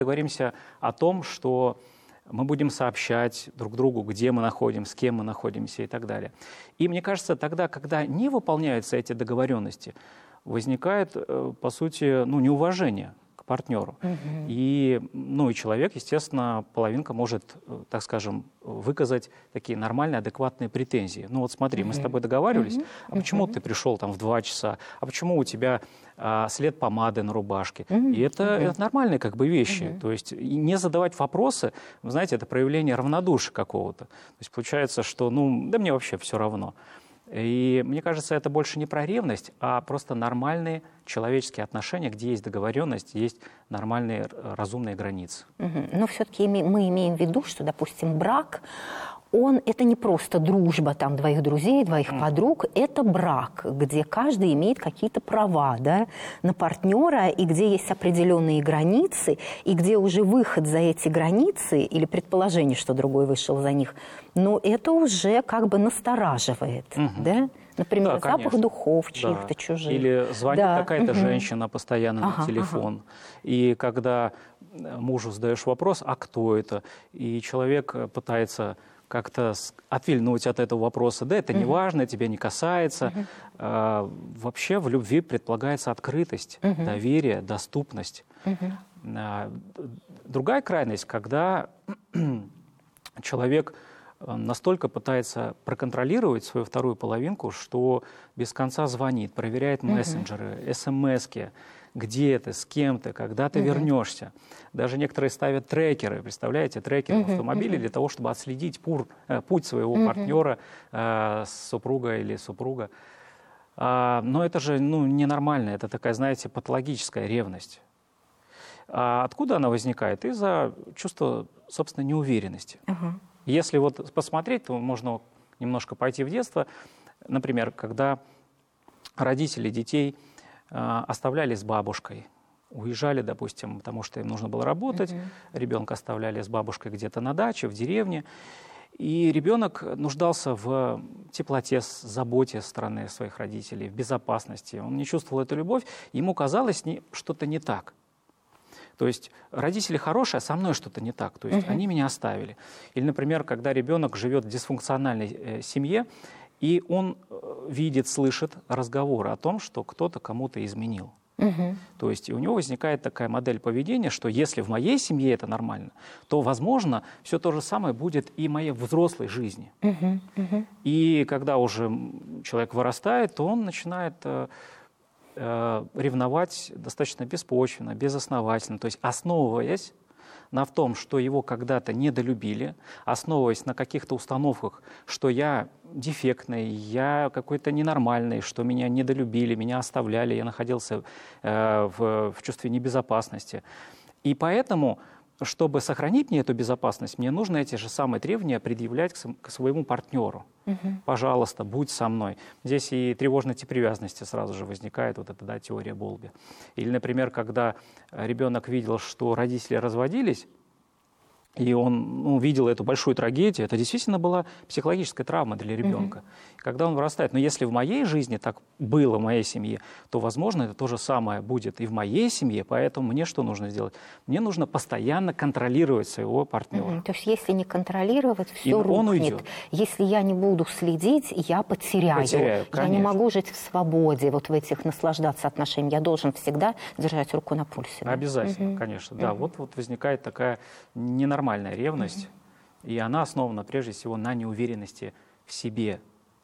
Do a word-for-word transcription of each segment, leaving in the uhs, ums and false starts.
Договоримся о том, что мы будем сообщать друг другу, где мы находимся, с кем мы находимся и так далее. И мне кажется, тогда, когда не выполняются эти договоренности, возникает, по сути, ну, неуважение к партнеру. Угу. И, ну, и человек, естественно, половинка может, так скажем, выказать такие нормальные, адекватные претензии. Ну вот смотри, угу. мы с тобой договаривались, угу. а почему угу. ты пришел там в два часа, а почему у тебя а, след помады на рубашке? Угу. И это, угу. это нормальные как бы вещи. Угу. То есть и не задавать вопросы, вы знаете, это проявление равнодушия какого-то. То есть получается, что, ну, да мне вообще все равно. И мне кажется, это больше не про ревность, а просто нормальные человеческие отношения, где есть договоренность, есть нормальные разумные границы. Угу. Но все-таки мы имеем в виду, что, допустим, брак, он, это не просто дружба там, двоих друзей, двоих mm. подруг, это брак, где каждый имеет какие-то права, да, на партнера, и где есть определенные границы, и где уже выход за эти границы, или предположение, что другой вышел за них, но это уже как бы настораживает, mm-hmm. да? Например, да, запах духов чьих-то да. чужих. Или звонит да. какая-то угу. женщина постоянно ага, на телефон. Ага. И когда мужу задаешь вопрос, а кто это? И человек пытается как-то отвильнуть от этого вопроса. Да, это угу. не важно, тебя не касается. Угу. А, вообще в любви предполагается открытость, угу. доверие, доступность. Угу. А, другая крайность, когда человек настолько пытается проконтролировать свою вторую половинку, что без конца звонит, проверяет мессенджеры, uh-huh. смски, где ты, с кем ты, когда ты uh-huh. вернешься. Даже некоторые ставят трекеры, представляете, трекеры uh-huh. в автомобиле uh-huh. для того, чтобы отследить пур, э, путь своего uh-huh. партнера, э, супруга или супруга. А, но это же ну, ненормально, это такая, знаете, патологическая ревность. А откуда она возникает? Из-за чувства собственной неуверенности. Uh-huh. Если вот посмотреть, то можно немножко пойти в детство. Например, когда родители детей э, оставляли с бабушкой, уезжали, допустим, потому что им нужно было работать, uh-huh. ребенка оставляли с бабушкой где-то на даче, в деревне, и ребенок нуждался в теплоте, заботе со стороны своих родителей, в безопасности. Он не чувствовал эту любовь, ему казалось не, что-то не так. То есть родители хорошие, а со мной что-то не так. То есть uh-huh. они меня оставили. Или, например, когда ребенок живет в дисфункциональной э, семье, и он э, видит, слышит разговоры о том, что кто-то кому-то изменил. Uh-huh. То есть и у него возникает такая модель поведения, что если в моей семье это нормально, то, возможно, все то же самое будет и в моей взрослой жизни. Uh-huh. Uh-huh. И когда уже человек вырастает, то он начинает... Э, ревновать достаточно беспочвенно, безосновательно, то есть основываясь на том, что его когда-то недолюбили, основываясь на каких-то установках, что я дефектный, я какой-то ненормальный, что меня недолюбили, меня оставляли, я находился э, в, в чувстве небезопасности. И поэтому, чтобы сохранить мне эту безопасность, мне нужно эти же самые требования предъявлять к, к своему партнеру. Угу. Пожалуйста, будь со мной. Здесь и тревожные типы привязанности сразу же возникает, вот эта да, теория Болби. Или, например, когда ребенок видел, что родители разводились, и он ну, видел эту большую трагедию, это действительно была психологическая травма для ребенка. Mm-hmm. Когда он вырастает, но если в моей жизни так было, в моей семье, то, возможно, это то же самое будет и в моей семье, поэтому мне что нужно сделать? Мне нужно постоянно контролировать своего партнера. Mm-hmm. То есть если не контролировать, все рухнет. Он уйдет. Если я не буду следить, я потеряю. потеряю я не могу жить в свободе, вот в этих наслаждаться отношениями. Я должен всегда держать руку на пульсе. Да? Обязательно, mm-hmm. конечно. Да, mm-hmm. вот, вот возникает такая ненормальная нормальная ревность, mm-hmm. и она основана прежде всего на неуверенности в себе.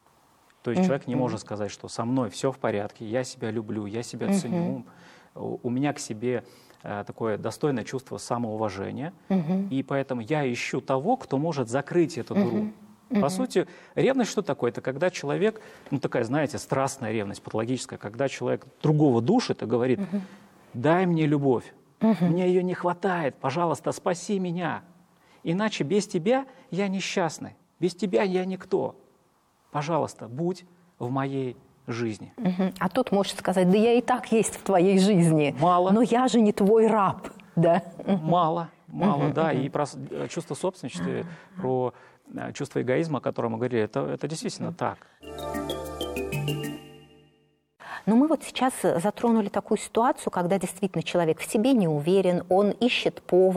То есть mm-hmm. человек не может сказать, что со мной все в порядке, я себя люблю, я себя mm-hmm. ценю, у, у меня к себе э, такое достойное чувство самоуважения, mm-hmm. и поэтому я ищу того, кто может закрыть эту дыру. Mm-hmm. Mm-hmm. По сути, ревность что такое? Это когда человек, ну такая, знаете, страстная ревность, патологическая, когда человек другого душит и говорит, mm-hmm. дай мне любовь. Угу. Мне ее не хватает, пожалуйста, спаси меня. Иначе без тебя я несчастный, без тебя я никто. Пожалуйста, будь в моей жизни. Угу. А тот может сказать, да я и так есть в твоей жизни, мало. Но я же не твой раб. Да? Мало, мало, угу. да. И про чувство собственности, угу. про чувство эгоизма, о котором мы говорили, это, это действительно угу. так. Но мы вот сейчас затронули такую ситуацию, когда действительно человек в себе не уверен, он ищет повод